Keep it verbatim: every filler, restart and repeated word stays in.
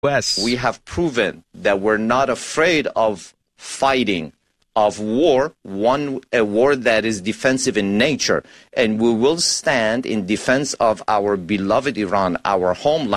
Yes. We have proven that we're not afraid of fighting, of war, one a war that is defensive in nature, and we will stand in defense of our beloved Iran, our homeland.